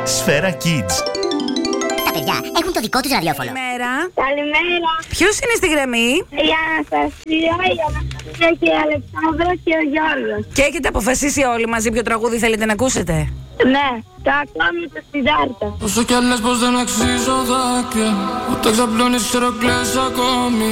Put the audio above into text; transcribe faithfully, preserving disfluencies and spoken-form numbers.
Σφαίρα Kids. Τα παιδιά έχουν το δικό τους ραδιόφωνο. Καλημέρα. Καλημέρα. Ποιος είναι στη γραμμή? Η Αναστασία, η Αναστασία και η Αλεξάνδρα και ο Γιώργος. Και έχετε αποφασίσει όλοι μαζί ποιο τραγούδι θέλετε να ακούσετε? Ναι, το ακόμη το Σιδάρτα. Όσο κι αν λες πως δεν αξίζω δάκρυα, ούτε ξαπλώνεις ξέρω κλαις ακόμη.